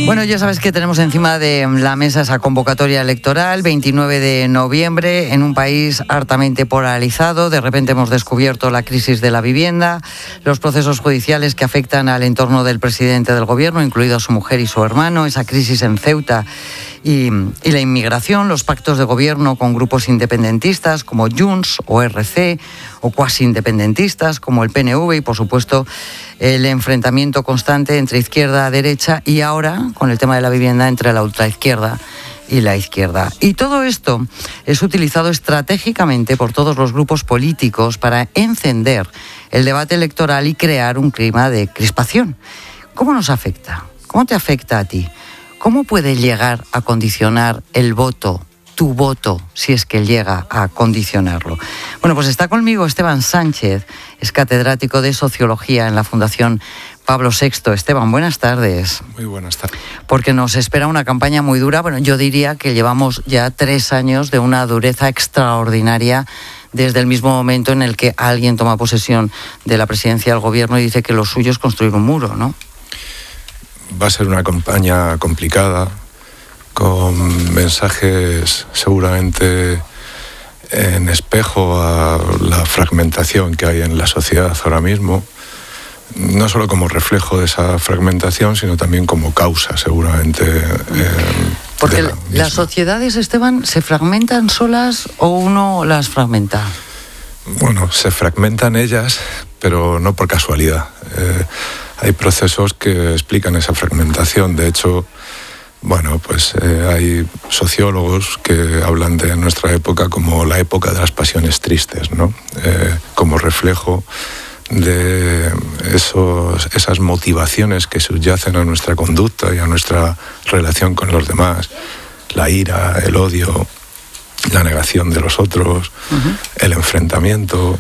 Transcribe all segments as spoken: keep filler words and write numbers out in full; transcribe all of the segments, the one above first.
Bueno, ya sabes que tenemos encima de la mesa esa convocatoria electoral, veintinueve de noviembre, en un país hartamente polarizado. De repente hemos descubierto la crisis de la vivienda, los procesos judiciales que afectan al entorno del presidente del gobierno, incluido su mujer y su hermano, esa crisis en Ceuta y, y la inmigración, los pactos de gobierno con grupos independentistas como Junts o R C o cuasi independentistas como el P N V y, por supuesto, el enfrentamiento constante entre izquierda y derecha y ahora con el tema de la vivienda entre la ultraizquierda y la izquierda. Y todo esto es utilizado estratégicamente por todos los grupos políticos para encender el debate electoral y crear un clima de crispación. ¿Cómo nos afecta? ¿Cómo te afecta a ti? ¿Cómo puede llegar a condicionar el voto, tu voto, si es que llega a condicionarlo? Bueno, pues está conmigo Esteban Sánchez, es catedrático de Sociología en la Fundación Pablo sexto. Esteban, buenas tardes. Muy buenas tardes. Porque nos espera una campaña muy dura. Bueno, yo diría que llevamos ya tres años de una dureza extraordinaria desde el mismo momento en el que alguien toma posesión de la presidencia del gobierno y dice que lo suyo es construir un muro, ¿no? Va a ser una campaña complicada, con mensajes seguramente en espejo a la fragmentación que hay en la sociedad ahora mismo, no solo como reflejo de esa fragmentación, sino también como causa, seguramente. Eh, Porque la las sociedades, Esteban, ¿se fragmentan solas o uno las fragmenta? Bueno, se fragmentan ellas, pero no por casualidad. Eh, hay procesos que explican esa fragmentación. De hecho, bueno, pues eh, hay sociólogos que hablan de nuestra época como la época de las pasiones tristes, ¿no? Eh, como reflejo de esos, esas motivaciones que subyacen a nuestra conducta y a nuestra relación con los demás. La ira, el odio, la negación de los otros, uh-huh. el enfrentamiento.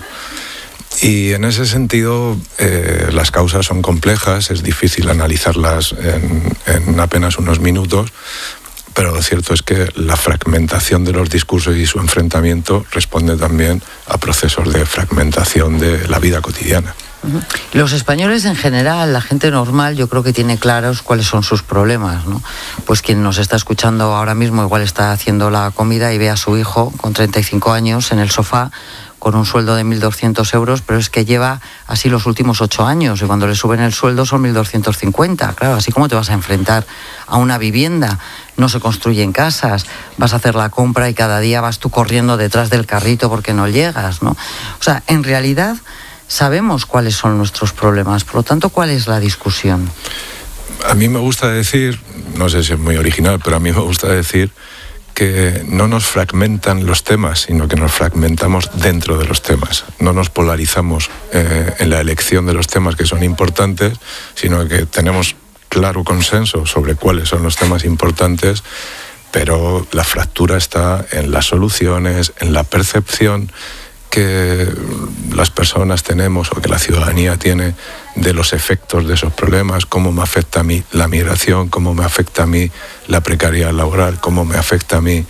Y en ese sentido, eh, las causas son complejas, es difícil analizarlas en, en apenas unos minutos, pero lo cierto es que la fragmentación de los discursos y su enfrentamiento responde también a procesos de fragmentación de la vida cotidiana. Los españoles en general, la gente normal, yo creo que tiene claros cuáles son sus problemas, ¿no? Pues quien nos está escuchando ahora mismo igual está haciendo la comida y ve a su hijo con treinta y cinco años en el sofá con un sueldo de mil doscientos euros, pero es que lleva así los últimos ocho años y cuando le suben el sueldo son mil doscientos cincuenta. Claro, así como te vas a enfrentar a una vivienda, no se construyen casas, vas a hacer la compra y cada día vas tú corriendo detrás del carrito porque no llegas, ¿no? O sea, en realidad sabemos cuáles son nuestros problemas, por lo tanto, ¿cuál es la discusión? A mí me gusta decir, no sé si es muy original, pero a mí me gusta decir que no nos fragmentan los temas, sino que nos fragmentamos dentro de los temas. No nos polarizamos eh, en la elección de los temas que son importantes, sino que tenemos claro consenso sobre cuáles son los temas importantes, pero la fractura está en las soluciones, en la percepción que las personas tenemos o que la ciudadanía tiene de los efectos de esos problemas, cómo me afecta a mí la migración, cómo me afecta a mí la precariedad laboral, cómo me afecta a mí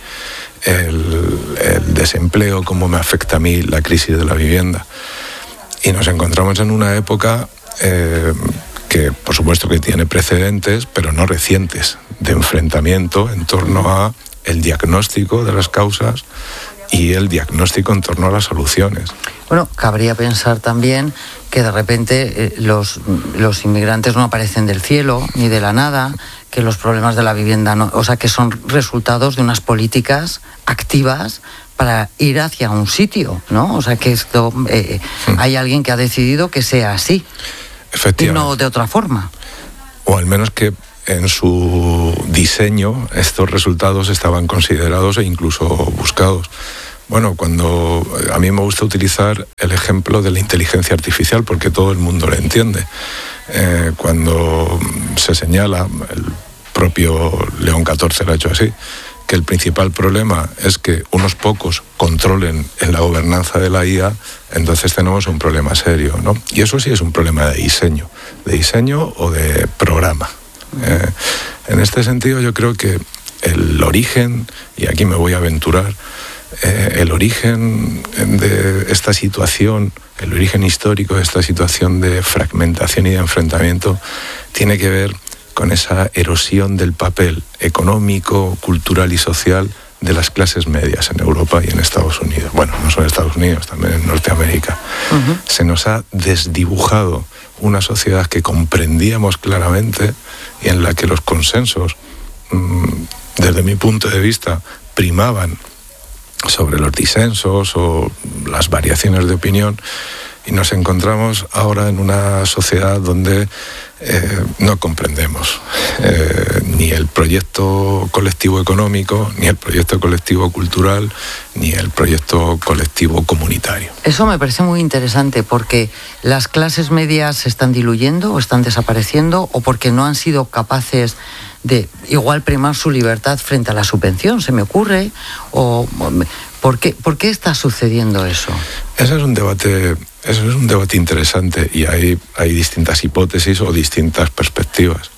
el, el desempleo, cómo me afecta a mí la crisis de la vivienda. Y nos encontramos en una época eh, que por supuesto que tiene precedentes, pero no recientes, de enfrentamiento en torno a el diagnóstico de las causas y el diagnóstico en torno a las soluciones. Bueno, cabría pensar también que de repente eh, los, los inmigrantes no aparecen del cielo ni de la nada, que los problemas de la vivienda no, o sea, que son resultados de unas políticas activas para ir hacia un sitio, ¿no? O sea, que esto eh, hmm. hay alguien que ha decidido que sea así y no de otra forma. O al menos que en su diseño estos resultados estaban considerados e incluso buscados. Bueno, cuando a mí me gusta utilizar el ejemplo de la inteligencia artificial porque todo el mundo lo entiende. Eh, cuando se señala, el propio León catorce lo ha hecho así, que el principal problema es que unos pocos controlen en la gobernanza de la I A, entonces tenemos un problema serio, ¿no? Y eso sí es un problema de diseño, de diseño o de programa. Eh, en este sentido yo creo que el origen, y aquí me voy a aventurar, eh, el origen de esta situación, el origen histórico de esta situación de fragmentación y de enfrentamiento tiene que ver con esa erosión del papel económico, cultural y social de las clases medias en Europa y en Estados Unidos. Bueno, no solo en Estados Unidos, también en Norteamérica. Uh-huh. Se nos ha desdibujado una sociedad que comprendíamos claramente y en la que los consensos, desde mi punto de vista, primaban sobre los disensos o las variaciones de opinión, y nos encontramos ahora en una sociedad donde eh, no comprendemos eh, ni el proyecto colectivo económico, ni el proyecto colectivo cultural, ni el proyecto colectivo comunitario. Eso me parece muy interesante, porque las clases medias se están diluyendo o están desapareciendo, o porque no han sido capaces de igual primar su libertad frente a la subvención, se me ocurre, o ¿por qué, por qué está sucediendo eso? Ese es un debate, eso es un debate interesante, y hay, hay distintas hipótesis o distintas perspectivas.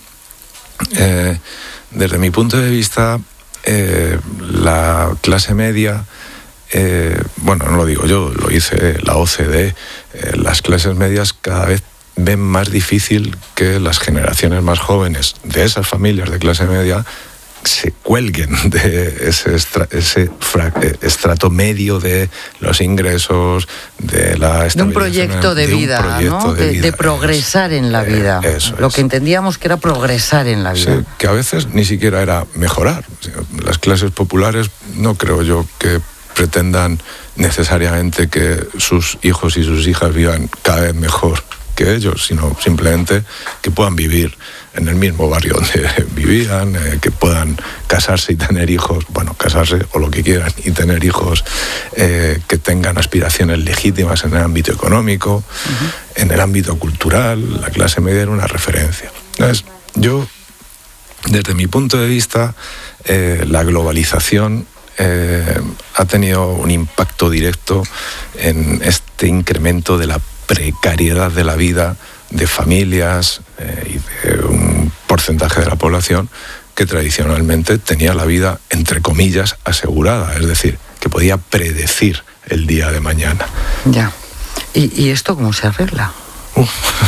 Eh, desde mi punto de vista, eh, la clase media, eh, bueno, no lo digo yo, lo dice la O C D, eh, las clases medias cada vez ven más difícil que las generaciones más jóvenes de esas familias de clase media se cuelguen de ese, estra, ese fra, estrato medio de los ingresos, de la de un proyecto de, de vida, proyecto ¿no? de, de, vida. de progresar en la vida. Eh, eso Lo es. que entendíamos que era progresar en la vida. Sí, que a veces ni siquiera era mejorar. Las clases populares no creo yo que pretendan necesariamente que sus hijos y sus hijas vivan cada vez mejor que ellos, sino simplemente que puedan vivir en el mismo barrio donde vivían, eh, que puedan casarse y tener hijos, bueno, casarse o lo que quieran y tener hijos, eh, que tengan aspiraciones legítimas en el ámbito económico, uh-huh. en el ámbito cultural. La clase media era una referencia. Entonces, yo, desde mi punto de vista, eh, la globalización eh, ha tenido un impacto directo en este incremento de la precariedad de la vida de familias eh, y de un porcentaje de la población que tradicionalmente tenía la vida, entre comillas, asegurada, es decir, que podía predecir el día de mañana. Ya. ¿Y, y esto cómo se arregla? Uh.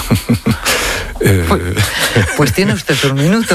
eh... pues, pues tiene usted un minuto.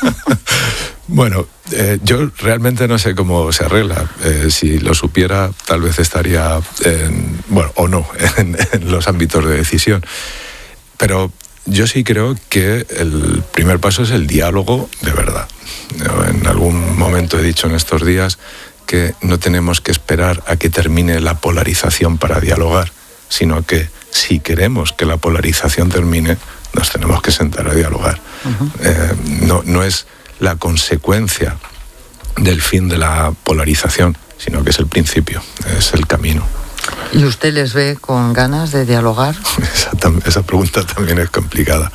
Bueno, eh, yo realmente no sé cómo se arregla. Eh, si lo supiera, tal vez estaría, en, bueno, o no, en, en los ámbitos de decisión. Pero yo sí creo que el primer paso es el diálogo de verdad. Yo en algún momento he dicho en estos días que no tenemos que esperar a que termine la polarización para dialogar, sino que si queremos que la polarización termine, nos tenemos que sentar a dialogar. Uh-huh. Eh, no, no es la consecuencia del fin de la polarización, sino que es el principio, es el camino. ¿Y usted les ve con ganas de dialogar? Esa, esa pregunta también es complicada.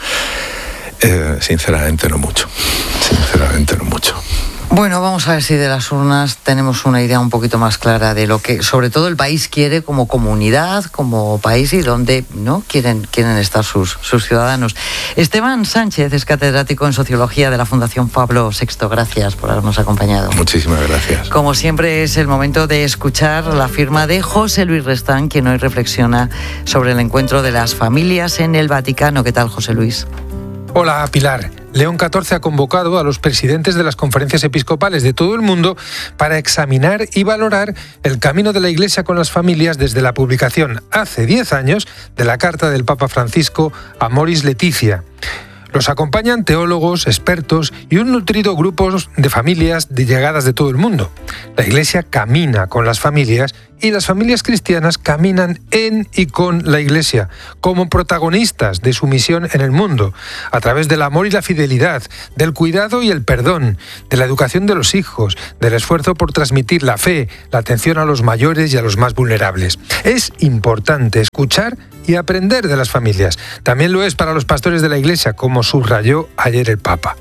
Eh, sinceramente no mucho, sinceramente no mucho. Bueno, vamos a ver si de las urnas tenemos una idea un poquito más clara de lo que, sobre todo, el país quiere como comunidad, como país, y dónde no quieren, quieren estar sus, sus ciudadanos. Esteban Sánchez es catedrático en Sociología de la Fundación Pablo sexto. Gracias por habernos acompañado. Muchísimas gracias. Como siempre, es el momento de escuchar la firma de José Luis Restán, quien hoy reflexiona sobre el encuentro de las familias en el Vaticano. ¿Qué tal, José Luis? Hola, Pilar. León catorce ha convocado a los presidentes de las conferencias episcopales de todo el mundo para examinar y valorar el camino de la Iglesia con las familias desde la publicación hace diez años de la carta del Papa Francisco Amoris Laetitia. Los acompañan teólogos, expertos y un nutrido grupo de familias de llegadas de todo el mundo. La Iglesia camina con las familias y las familias cristianas caminan en y con la Iglesia, como protagonistas de su misión en el mundo, a través del amor y la fidelidad, del cuidado y el perdón, de la educación de los hijos, del esfuerzo por transmitir la fe, la atención a los mayores y a los más vulnerables. Es importante escuchar y aprender de las familias. También lo es para los pastores de la Iglesia, como subrayó ayer el Papa.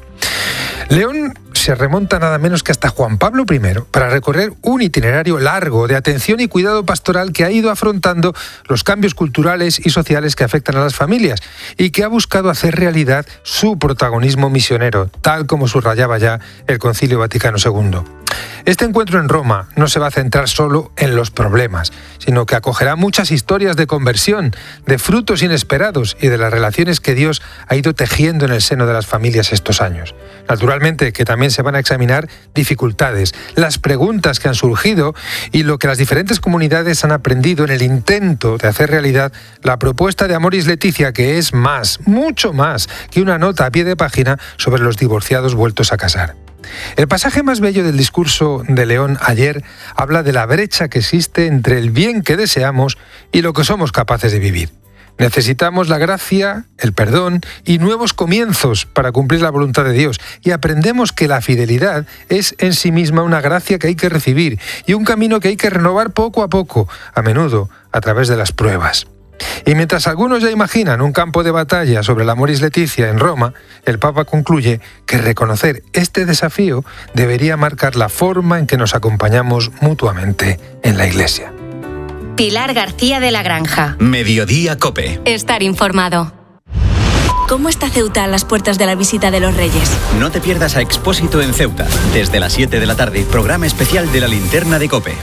León se remonta nada menos que hasta Juan Pablo primero para recorrer un itinerario largo de atención y cuidado pastoral que ha ido afrontando los cambios culturales y sociales que afectan a las familias y que ha buscado hacer realidad su protagonismo misionero, tal como subrayaba ya el Concilio Vaticano segundo. Este encuentro en Roma no se va a centrar solo en los problemas, sino que acogerá muchas historias de conversión, de frutos inesperados y de las relaciones que Dios ha ido tejiendo en el seno de las familias estos años. Naturalmente que también se van a examinar dificultades, las preguntas que han surgido y lo que las diferentes comunidades han aprendido en el intento de hacer realidad la propuesta de Amoris Laetitia, que es más, mucho más que una nota a pie de página sobre los divorciados vueltos a casar. El pasaje más bello del discurso de León ayer habla de la brecha que existe entre el bien que deseamos y lo que somos capaces de vivir. Necesitamos la gracia, el perdón y nuevos comienzos para cumplir la voluntad de Dios, y aprendemos que la fidelidad es en sí misma una gracia que hay que recibir y un camino que hay que renovar poco a poco, a menudo a través de las pruebas. Y mientras algunos ya imaginan un campo de batalla sobre la Amoris Laetitia en Roma, el Papa concluye que reconocer este desafío debería marcar la forma en que nos acompañamos mutuamente en la Iglesia. Pilar García de la Granja. Mediodía COPE. Estar informado. ¿Cómo está Ceuta a las puertas de la visita de los Reyes? No te pierdas a Expósito en Ceuta. Desde las siete de la tarde, programa especial de la linterna de COPE.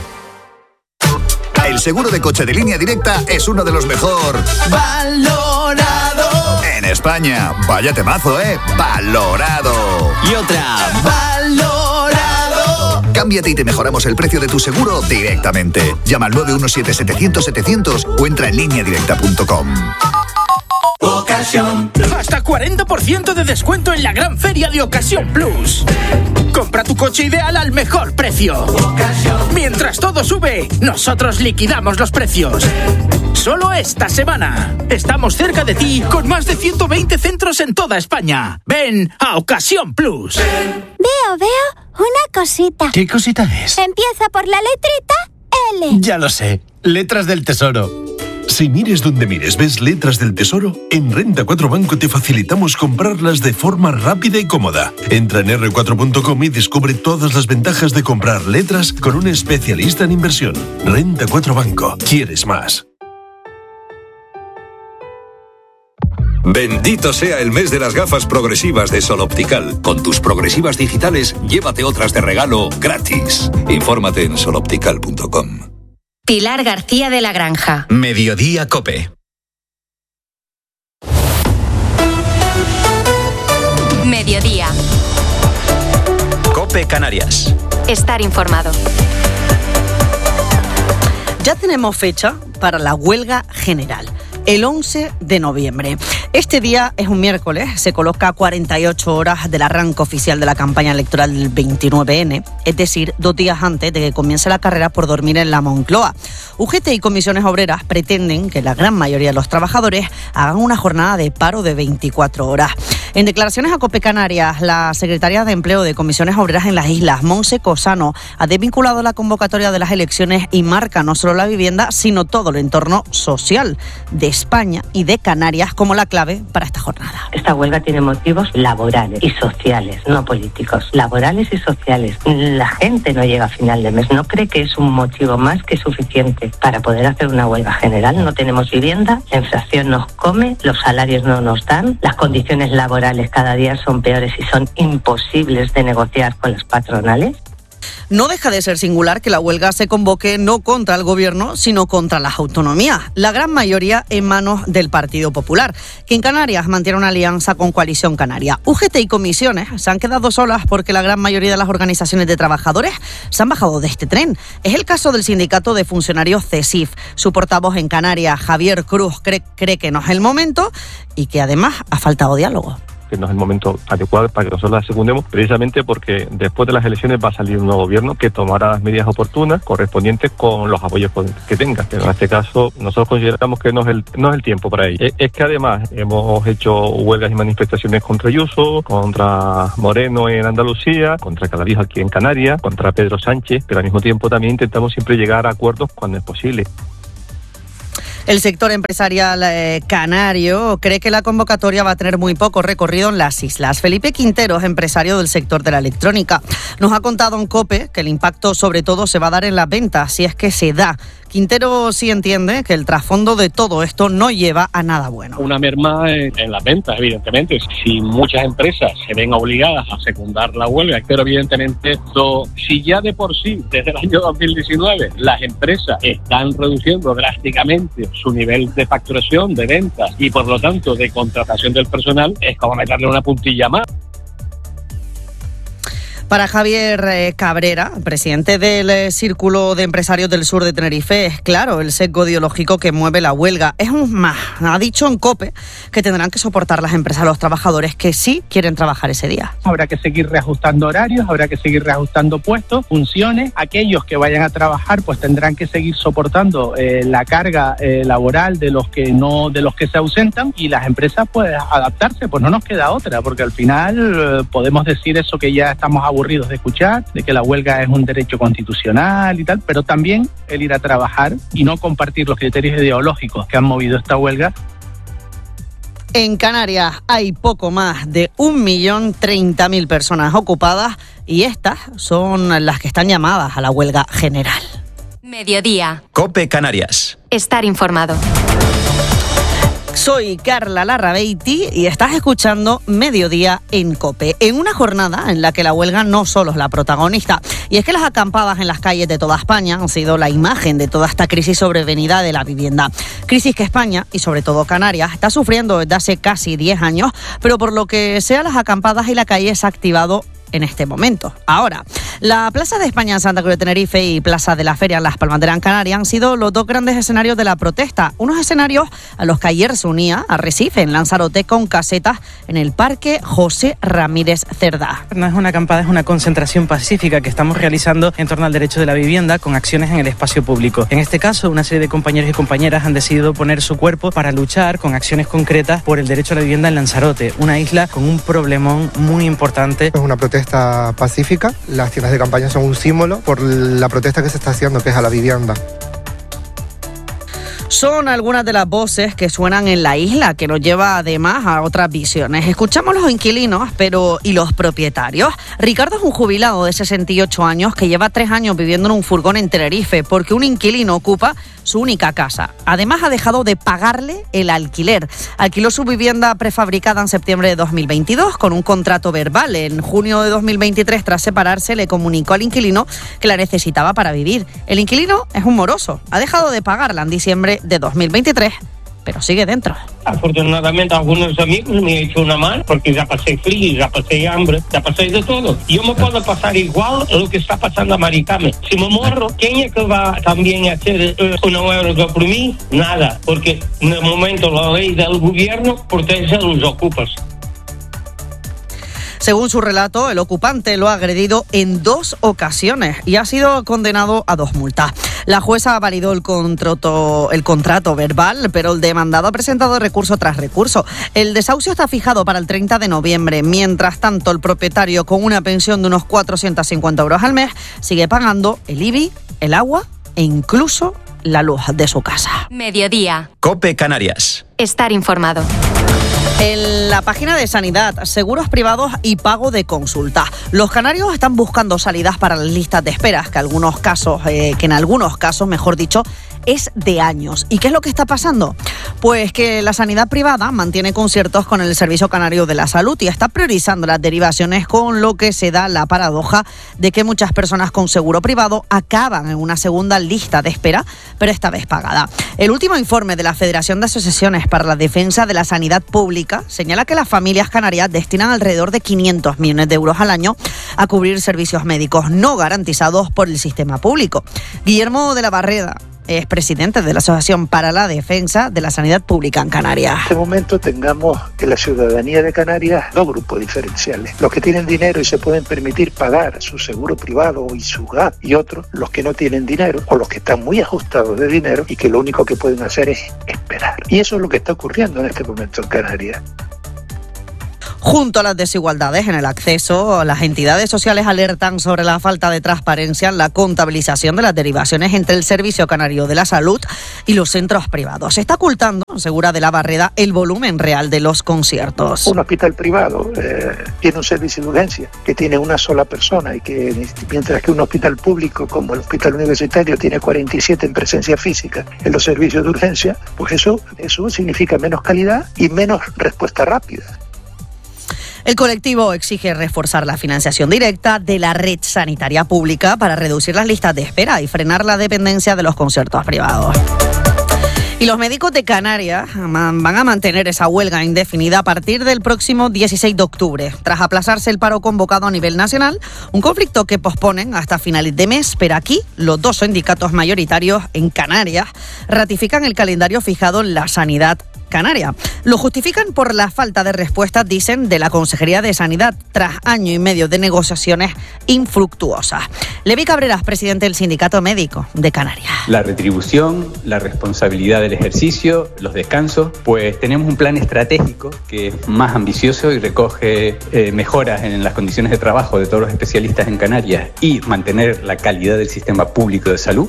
El seguro de coche de Línea Directa es uno de los mejor valorado en España. Vaya temazo, ¿eh? Valorado. Y otra. Valorado. Cámbiate y te mejoramos el precio de tu seguro directamente. Llama al nueve uno siete, setecientos, setecientos o entra en línea directa punto com. Ocasión. Hasta cuarenta por ciento de descuento en la gran feria de Ocasión Plus. Compra tu coche ideal al mejor precio. Ocasión. Mientras todo sube, nosotros liquidamos los precios. Solo esta semana. Estamos cerca de ti con más de ciento veinte centros en toda España. Ven a Ocasión Plus. Veo, veo una cosita. ¿Qué cosita es? Empieza por la letrita L. Ya lo sé. Letras del Tesoro. Si mires donde mires ves letras del Tesoro, en Renta cuatro Banco te facilitamos comprarlas de forma rápida y cómoda. Entra en erre cuatro punto com y descubre todas las ventajas de comprar letras con un especialista en inversión. Renta cuatro Banco. ¿Quieres más? Bendito sea el mes de las gafas progresivas de Sol Optical. Con tus progresivas digitales, llévate otras de regalo gratis. Infórmate en sol optical punto com. Pilar García de la Granja. Mediodía COPE. Mediodía. COPE Canarias. Estar informado. Ya tenemos fecha para la huelga general. El once de noviembre. Este día es un miércoles, se coloca a cuarenta y ocho horas del arranque oficial de la campaña electoral del veintinueve ene, es decir, dos días antes de que comience la carrera por dormir en la Moncloa. U G T y comisiones obreras pretenden que la gran mayoría de los trabajadores hagan una jornada de paro de veinticuatro horas. En declaraciones a COPE Canarias, la secretaria de Empleo de Comisiones Obreras en las Islas, Monse Cosano, ha desvinculado la convocatoria de las elecciones y marca no solo la vivienda, sino todo el entorno social de España y de Canarias como la clave para esta jornada. Esta huelga tiene motivos laborales y sociales, no políticos. Laborales y sociales. La gente no llega a final de mes, no cree que es un motivo más que suficiente para poder hacer una huelga general. No tenemos vivienda, la inflación nos come, los salarios no nos dan, las condiciones laborales cada día son peores y son imposibles de negociar con las patronales. No deja de ser singular que la huelga se convoque no contra el gobierno, sino contra las autonomías, la gran mayoría en manos del Partido Popular, que en Canarias mantiene una alianza con Coalición Canaria. U G T y comisiones se han quedado solas porque la gran mayoría de las organizaciones de trabajadores se han bajado de este tren. Es el caso del sindicato de funcionarios CESIF. Su portavoz en Canarias, Javier Cruz, cree, cree que no es el momento y que además ha faltado diálogo. Que no es el momento adecuado para que nosotros la secundemos, precisamente porque después de las elecciones va a salir un nuevo gobierno que tomará las medidas oportunas correspondientes con los apoyos que tenga. Pero en este caso nosotros consideramos que no es el, no es el tiempo para ello. Es que además hemos hecho huelgas y manifestaciones contra Ayuso, contra Moreno en Andalucía, contra Cadavid aquí en Canarias, contra Pedro Sánchez, pero al mismo tiempo también intentamos siempre llegar a acuerdos cuando es posible. El sector empresarial eh, canario cree que la convocatoria va a tener muy poco recorrido en las islas. Felipe Quinteros, empresario del sector de la electrónica, nos ha contado en COPE que el impacto sobre todo se va a dar en las ventas, si es que se da, Quintero sí entiende que el trasfondo de todo esto no lleva a nada bueno. Una merma en, en las ventas, evidentemente. Si muchas empresas se ven obligadas a secundar la huelga, pero evidentemente esto, si ya de por sí, desde el año dos mil diecinueve, las empresas están reduciendo drásticamente su nivel de facturación, de ventas y por lo tanto de contratación del personal, es como meterle una puntilla más. Para Javier Cabrera, presidente del Círculo de Empresarios del Sur de Tenerife, es claro el sesgo ideológico que mueve la huelga. Es un más. Ha dicho en COPE que tendrán que soportar las empresas a los trabajadores que sí quieren trabajar ese día. Habrá que seguir reajustando horarios, habrá que seguir reajustando puestos, funciones. Aquellos que vayan a trabajar pues tendrán que seguir soportando eh, la carga eh, laboral de los que no, de los que se ausentan, y las empresas pues adaptarse, pues no nos queda otra, porque al final eh, podemos decir eso que ya estamos aburridos aburridos de escuchar, de que la huelga es un derecho constitucional y tal, pero también el ir a trabajar y no compartir los criterios ideológicos que han movido esta huelga. En Canarias hay poco más de un millón treinta mil personas ocupadas y estas son las que están llamadas a la huelga general. Mediodía. COPE Canarias. Estar informado. Soy Carla Larrabeiti y estás escuchando Mediodía en COPE, en una jornada en la que la huelga no solo es la protagonista. Y es que las acampadas en las calles de toda España han sido la imagen de toda esta crisis sobrevenida de la vivienda. Crisis que España, y sobre todo Canarias, está sufriendo desde hace casi diez años, pero por lo que sea las acampadas y la calle se ha activado en este momento. Ahora, la Plaza de España en Santa Cruz de Tenerife y Plaza de la Feria en Las Palmas de Gran Canaria han sido los dos grandes escenarios de la protesta. Unos escenarios a los que ayer se unía Arrecife, en Lanzarote, con casetas en el Parque José Ramírez Cerdá. No es una acampada, es una concentración pacífica que estamos realizando en torno al derecho de la vivienda con acciones en el espacio público. En este caso, una serie de compañeros y compañeras han decidido poner su cuerpo para luchar con acciones concretas por el derecho a la vivienda en Lanzarote, una isla con un problemón muy importante. Es una protesta pacífica. Las tiendas de campaña son un símbolo por la protesta que se está haciendo, que es a la vivienda. Son algunas de las voces que suenan en la isla, que nos lleva además a otras visiones. Escuchamos los inquilinos, pero ¿y los propietarios? Ricardo es un jubilado de sesenta y ocho años que lleva tres años viviendo en un furgón en Tenerife porque un inquilino ocupa su única casa. Además ha dejado de pagarle el alquiler. Alquiló su vivienda prefabricada en septiembre de dos mil veintidós con un contrato verbal. En junio de dos mil veintitrés, tras separarse, le comunicó al inquilino que la necesitaba para vivir. El inquilino es un moroso. Ha dejado de pagarla en diciembre de dos mil veintitrés, pero sigue dentro. Afortunadamente algunos amigos me han hecho una mano porque ya pasé frío, ya pasé hambre, ya pasé de todo. Yo me puedo pasar igual lo que está pasando a Maricame. Si me muero, ¿quién es que va también a hacer eh, una huelga por mí? Nada, porque en el momento la ley del gobierno protege a los ocupas. Según su relato, el ocupante lo ha agredido en dos ocasiones y ha sido condenado a dos multas. La jueza validó el contrato, el contrato verbal, pero el demandado ha presentado recurso tras recurso. El desahucio está fijado para el treinta de noviembre. Mientras tanto, el propietario, con una pensión de unos cuatrocientos cincuenta euros al mes, sigue pagando el I B I, el agua e incluso la luz de su casa. Mediodía. COPE Canarias. Estar informado. En la página de Sanidad, seguros privados y pago de consulta. Los canarios están buscando salidas para las listas de esperas, que algunos casos, eh, que en algunos casos, mejor dicho, es de años. ¿Y qué es lo que está pasando? Pues que la sanidad privada mantiene conciertos con el Servicio Canario de la Salud y está priorizando las derivaciones, con lo que se da la paradoja de que muchas personas con seguro privado acaban en una segunda lista de espera, pero esta vez pagada. El último informe de la Federación de Asociaciones para la Defensa de la Sanidad Pública señala que las familias canarias destinan alrededor de quinientos millones de euros al año a cubrir servicios médicos no garantizados por el sistema público. Guillermo de la Barreda es presidente de la Asociación para la Defensa de la Sanidad Pública en Canarias. En este momento tengamos en la ciudadanía de Canarias dos grupos diferenciales. Los que tienen dinero y se pueden permitir pagar su seguro privado y su gas, y otros, los que no tienen dinero o los que están muy ajustados de dinero y que lo único que pueden hacer es esperar. Y eso es lo que está ocurriendo en este momento en Canarias. Junto a las desigualdades en el acceso, las entidades sociales alertan sobre la falta de transparencia en la contabilización de las derivaciones entre el Servicio Canario de la Salud y los centros privados. Se está ocultando, asegura de la Barreda, el volumen real de los conciertos. Un hospital privado eh, tiene un servicio de urgencia que tiene una sola persona y que mientras que un hospital público como el hospital universitario tiene cuarenta y siete en presencia física en los servicios de urgencia, pues eso, eso significa menos calidad y menos respuesta rápida. El colectivo exige reforzar la financiación directa de la red sanitaria pública para reducir las listas de espera y frenar la dependencia de los conciertos privados. Y los médicos de Canarias van a mantener esa huelga indefinida a partir del próximo dieciséis de octubre, tras aplazarse el paro convocado a nivel nacional, un conflicto que posponen hasta finales de mes, pero aquí los dos sindicatos mayoritarios en Canarias ratifican el calendario fijado en la sanidad canaria. Lo justifican por la falta de respuestas, dicen, de la Consejería de Sanidad tras año y medio de negociaciones infructuosas. Levi Cabreras, presidente del Sindicato Médico de Canarias. La retribución, la responsabilidad del ejercicio, los descansos, pues tenemos un plan estratégico que es más ambicioso y recoge eh, mejoras en las condiciones de trabajo de todos los especialistas en Canarias y mantener la calidad del sistema público de salud.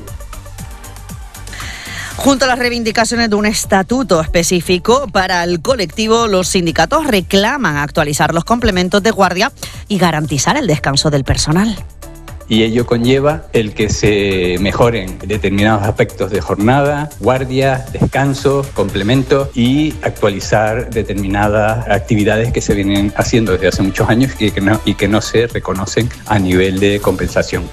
Junto a las reivindicaciones de un estatuto específico para el colectivo, los sindicatos reclaman actualizar los complementos de guardia y garantizar el descanso del personal. Y ello conlleva el que se mejoren determinados aspectos de jornada, guardia, descanso, complemento y actualizar determinadas actividades que se vienen haciendo desde hace muchos años y que no, y que no se reconocen a nivel de compensación.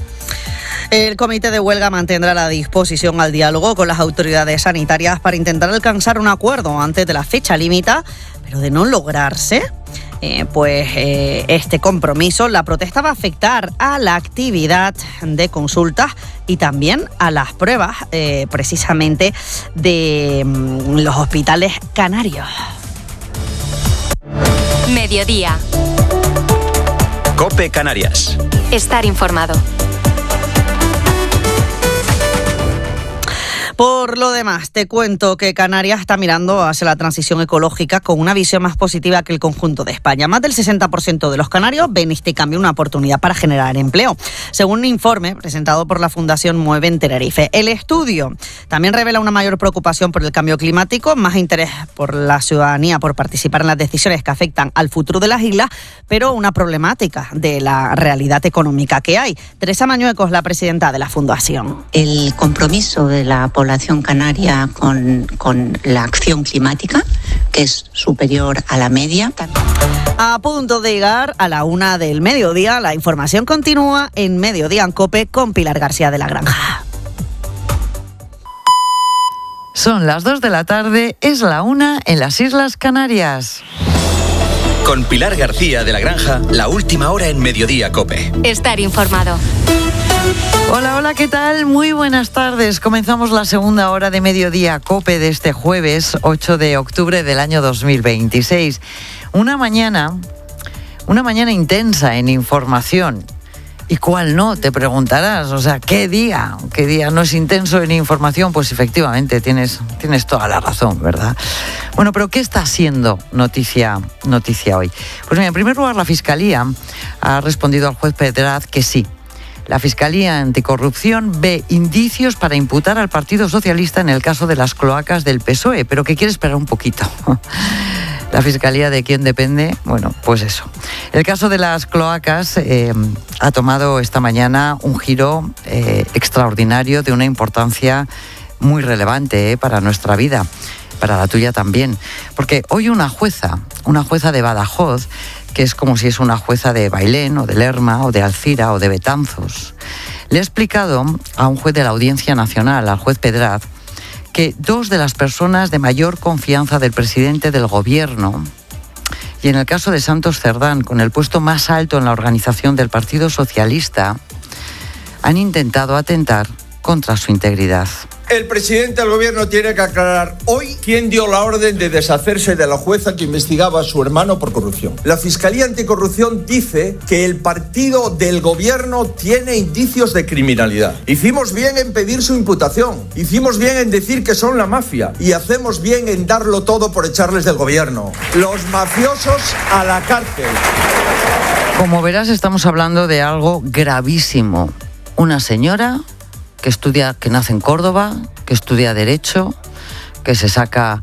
El comité de huelga mantendrá la disposición al diálogo con las autoridades sanitarias para intentar alcanzar un acuerdo antes de la fecha límite, pero de no lograrse, eh, pues eh, este compromiso, la protesta va a afectar a la actividad de consultas y también a las pruebas eh, precisamente de mm, los hospitales canarios. Mediodía. COPE Canarias. Estar informado. Por lo demás, te cuento que Canarias está mirando hacia la transición ecológica con una visión más positiva que el conjunto de España. Más del sesenta por ciento de los canarios ven este cambio una oportunidad para generar empleo, según un informe presentado por la Fundación Mueve en Tenerife. El estudio también revela una mayor preocupación por el cambio climático, más interés por la ciudadanía por participar en las decisiones que afectan al futuro de las islas, pero una problemática de la realidad económica que hay. Teresa Mañueco es la presidenta de la Fundación. El compromiso de la población canaria con, con la acción climática, que es superior a la media. A punto de llegar a la una del mediodía, la información continúa en Mediodía en COPE con Pilar García de la Granja. Son las dos de la tarde, es la una en las Islas Canarias. Con Pilar García de la Granja, la última hora en Mediodía COPE. Estar informado. Hola, hola, ¿qué tal? Muy buenas tardes. Comenzamos la segunda hora de Mediodía COPE de este jueves ocho de octubre del año dos mil veintiséis. Una mañana, una mañana intensa en información. ¿Y cuál no? Te preguntarás. O sea, ¿qué día? ¿Qué día no es intenso en información? Pues efectivamente, tienes, tienes toda la razón, ¿verdad? Bueno, pero ¿qué está siendo noticia, noticia hoy? Pues mira, en primer lugar, la Fiscalía ha respondido al juez Pedraz que sí. La Fiscalía Anticorrupción ve indicios para imputar al Partido Socialista en el caso de las cloacas del P S O E, pero que quiere esperar un poquito. La Fiscalía, ¿de quién depende? Bueno, pues eso. El caso de las cloacas eh, ha tomado esta mañana un giro eh, extraordinario de una importancia muy relevante eh, para nuestra vida, para la tuya también. Porque hoy una jueza, una jueza de Badajoz, que es como si es una jueza de Bailén o de Lerma o de Alcira o de Betanzos, le ha explicado a un juez de la Audiencia Nacional, al juez Pedraz, que dos de las personas de mayor confianza del presidente del gobierno, y en el caso de Santos Cerdán, con el puesto más alto en la organización del Partido Socialista, han intentado atentar contra su integridad. El presidente del gobierno tiene que aclarar hoy quién dio la orden de deshacerse de la jueza que investigaba a su hermano por corrupción. La Fiscalía Anticorrupción dice que el partido del gobierno tiene indicios de criminalidad. Hicimos bien en pedir su imputación, hicimos bien en decir que son la mafia y hacemos bien en darlo todo por echarles del gobierno. Los mafiosos a la cárcel. Como verás, estamos hablando de algo gravísimo. Una señora que estudia, que nace en Córdoba, que estudia Derecho, que se saca